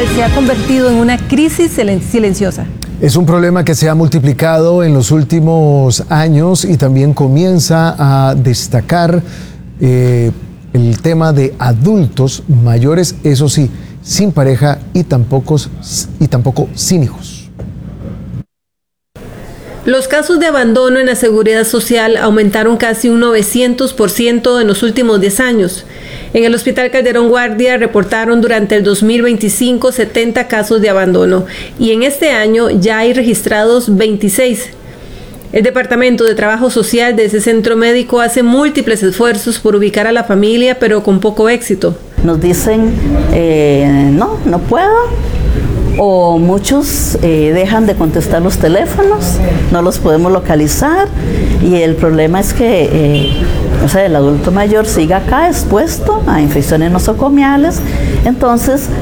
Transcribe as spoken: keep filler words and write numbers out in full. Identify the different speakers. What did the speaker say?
Speaker 1: hospital se ha convertido en una crisis silenciosa.
Speaker 2: Es un problema que se ha multiplicado en los últimos años y también comienza a destacar eh, el tema de adultos mayores, eso sí, sin pareja y tampoco, y tampoco sin hijos.
Speaker 1: Los casos de abandono en la seguridad social aumentaron casi un novecientos por ciento en los últimos diez años. En el Hospital Calderón Guardia reportaron durante el dos mil veinticinco setenta casos de abandono y en este año ya hay registrados veintiséis. El Departamento de Trabajo Social de ese centro médico hace múltiples esfuerzos por ubicar a la familia, pero con poco éxito.
Speaker 3: Nos dicen, eh, no, no puedo. O muchos eh, dejan de contestar los teléfonos, no los podemos localizar y el problema es que eh, o sea, el adulto mayor sigue acá expuesto a infecciones nosocomiales, entonces